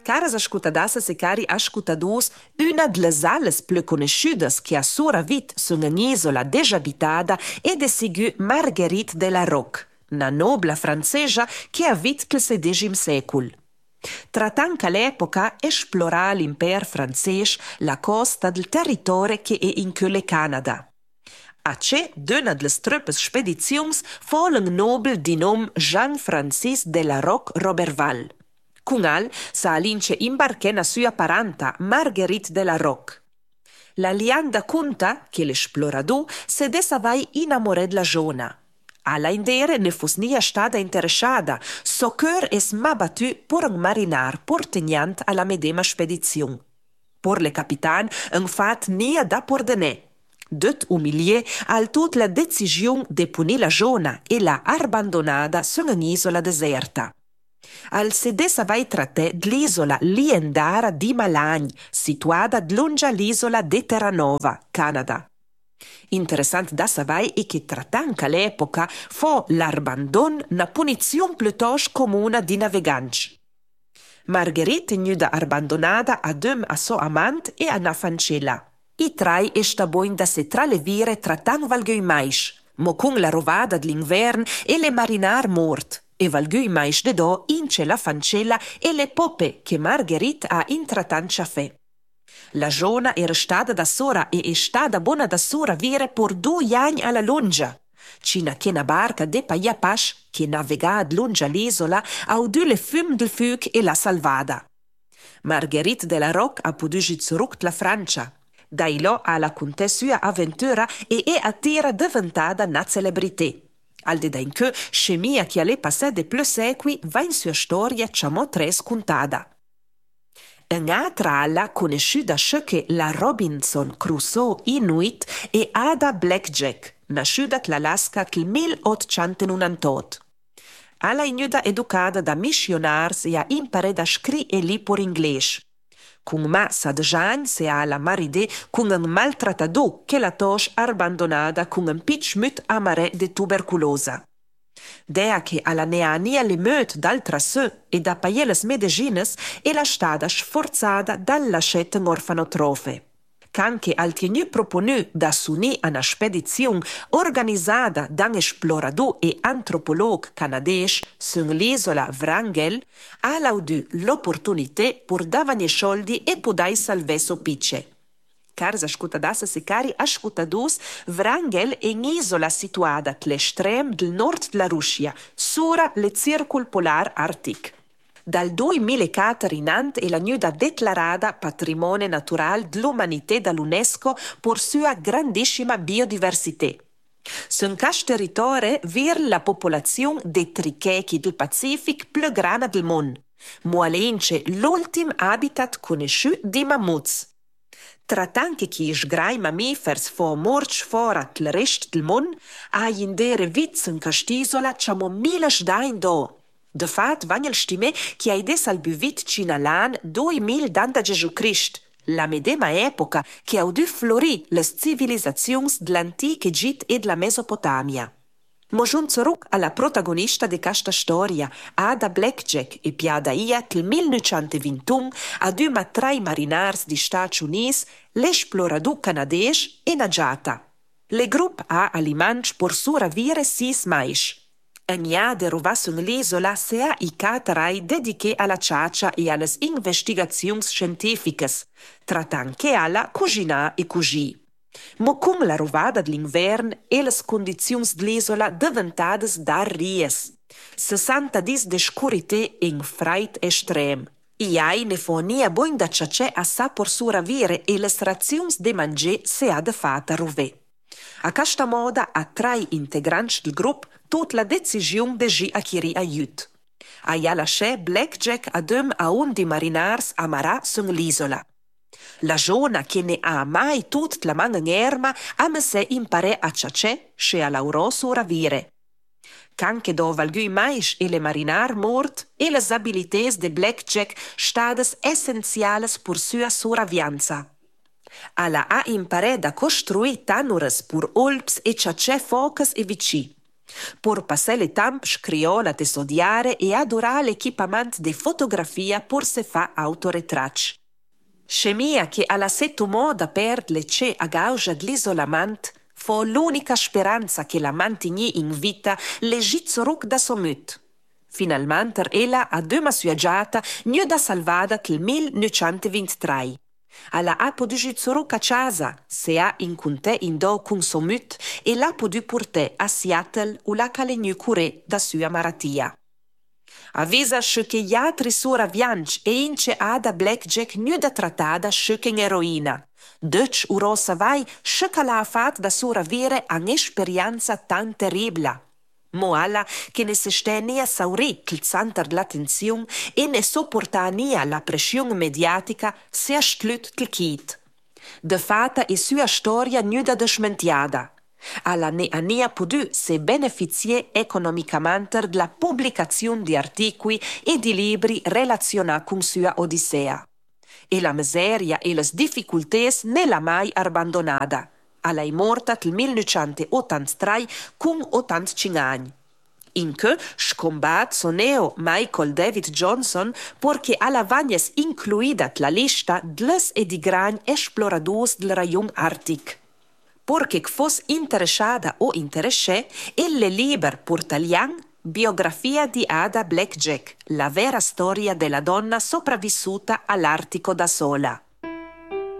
Caras ascoltadasses e cari ascoltadors, una delle salles più conosciute che ha sopravvit su un'isola disabitata è de sigur Marguerite de la Roque, una nobla francesa che ha vit il XVI secolo. Trattant all'epoca esplorà l'impero francese la costa del territorio che è in quelle Canada. A c'è d'una delle truppe spedizioni fu un nobile di nome Jean-Francis de la Roque Roberval. Con al sa alince imbarché na sua parenta Marguerite de la Roque. La lianda conta che l'esplorador se desavai innamoré della giovane. Alla indere ne fos nia stata interessata, so cœur es m'abattu por un marinar portegnant alla medema spedizione. Por le capitan, un fat nia da pordenè. Dut umilié al tut la decisione de punir la giovane e la abbandonata su un'isola deserta. Al sedessa vai trattè dell'isola liendara di Malagny, situata lungo l'isola de Terranova, Canada. Interessant da savai è che trattant all'epoca fu l'abandon una punizione piuttosto comune di naviganti. Marguerite è nuda abbandonata adem a suo amante e a una fancella. I trai è staboin da se tra le vire trattant valgui mais, mo con la rovada dell'inverno e le marinar mort. E valgui mais de do ince la fancella e le poppe che Marguerite ha intrattant ciafè. La giovane era stata da sola e è stata buona da sola vire per 2 anni alla lunga. Cina che una barca de Payapash, che navigava lungo l'isola, ha udito le fume del fuoco e l'ha salvata. Marguerite de la Roque ha potuto zurück la Francia. Da là ha raccontato sua avventura e è a terra diventata una celebrità. Al de d'inque, scemia che alle passate più secoli va in sua storia ciamo tres contata. Un'altra alla conosciuta che la Robinson Crusoe Inuit è Ada Blackjack, nasciuta all'Alaska nel 1898. Alla è stata educata da missionari e ha imparato a scrivere e leggere inglese. Con massa de Jean se alla maride con un maltrattador che la tosce abbandonata con un pitch amare de tuberculosa. Dea che alla neania le meut d'altra se e da paieles medicines e la stata sforzata dal lascette orfanotrofe. Canche al tenu proponu da s'unì a una spedizione organizzata da un esplorador e antropolog canadese su l'isola Wrangel, ha avuto l'opportunità per dare soldi e poter salvare suo picce. Caros ascoltadasses e cari ascoltadors, Wrangel è un'isola situata all'estremo del nord della Russia, sopra il circolo polare artico. Dal 2004 in avanti è la nuda declarata patrimonio naturale dell'umanità dall'UNESCO per sua grandissima biodiversità. Su questo territorio vive la popolazione dei trichechi del Pacifico più grande del mondo, moalenche l'ultimo habitat conosciuto di mammuts. Trattant che chi sgrai mammiferi fu morci fuori dal resto del mondo, ha indere vizzi in quest'isola ciamo 1000 d'anni do. De fat, vanno stime che ha salbuvit cina l'an 2000 d'anni Gesù Cristo, la medema epoca che ha udito florì le civilizzazioni dell'antico Egitto e della Mesopotamia. Mo giunzuruk alla protagonista di questa storia, Ada Blackjack, e piada ia nel 1921 ad una tra i marinars di Stati Uniti, l'esplorador canadese e Najata. Le gruppo ha alimanci per sopravvivere 6 mais. Agna de rovasso nell'isola se ha i catarai dediche alla caccia e alle investigazioni scientifiche, trattant che alla cucina e cugì. Ma con la rovada dell'inverno e le condizioni dell'isola diventate da ries. 60 dis di scurità e un freddo estremo. Iai ne fonia buon da caccia a sa per sopravvivere e le razioni di mangiare se ha de fata rovè. A questa moda a 3 integranti del gruppo tutta la decisione di acquisire aiuto. Aia lasciò Blackjack adem a un di marinars amarà su l'isola. La giovane che ne ha mai tutta la mano in erma ha messo imparare a cacciare e a lavorare sopravvivere. Canche do valgui mais e le marinar mort e le abilità de Blackjack stades essenziales per sua sopravvivenza. Alla ha imparato a costruire tannures per olps e cacciare focas e vici. Per passare il tempo scriola di studiare e adorare l'equipamento di fotografia per se fa autoretracci. Scemia che alla setto moda perdere c'è a causa dell'isolamento, fu l'unica speranza che la mantigni in vita l'Egizio da somut. Finalmente ella ha due viaggiata da salvata nel 1923. Alla ha potuto a casa, se ha incontrato in do con somut e l'ha potuto portare a Seattle o la calegnu curé da sua malattia. Avvisa che gli altri sura vianci e ince ada blackjack da trattata che in eroina. Dutch urosa vai che la ha fatto da sura avere un'esperienza tan terribile. Moala che ne se stenia sauri il centro dell'attenzione e ne sopportania la pressione mediatica se ha sclut il kit. De fata e sua storia nuda desmentiata. Alla ne ania potuto se beneficiare economicamente della pubblicazione di articoli e di libri relazionati con sua Odissea. E la miseria e le difficoltà ne l'ha mai abbandonata. Alla è morta nel 1983 con 85 anni. In che scombat soneo Michael David Johnson perché alla vagnes incluida la lista dles e di gran esploradors del rayon artic. Perché fosse interessata o interessè, elle liber portalian biografia di Ada Blackjack, la vera storia della donna sopravvissuta all'Artico da sola.